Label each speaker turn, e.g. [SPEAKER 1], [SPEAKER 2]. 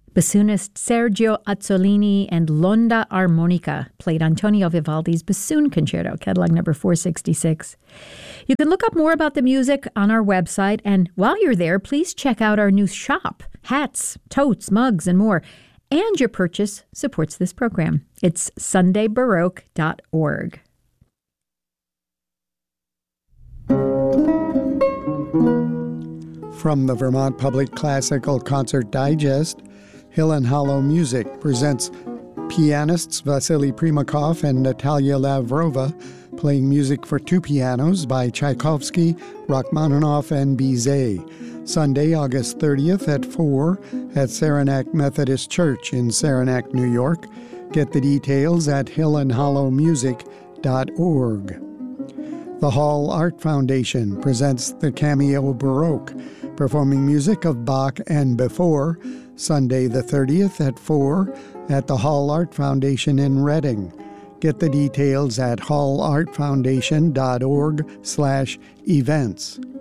[SPEAKER 1] Bassoonist Sergio Azzolini and L'Onda Armonica played Antonio Vivaldi's Bassoon Concerto, catalog number 466. You can look up more about the music on our website, and while you're there, please check out our new shop, hats, totes, mugs, and more. And your purchase supports this program. It's sundaybaroque.org.
[SPEAKER 2] From the Vermont Public Classical Concert Digest, Hill and Hollow Music presents pianists Vasily Primakov and Natalia Lavrova playing music for two pianos by Tchaikovsky, Rachmaninoff, and Bizet. Sunday, August 30th at 4 at Saranac Methodist Church in Saranac, New York. Get the details at hillandhollowmusic.org. The Hall Art Foundation presents the Cameo Baroque, performing music of Bach and before, Sunday the 30th at 4 at the Hall Art Foundation in Reading. Get the details at hallartfoundation.org/events.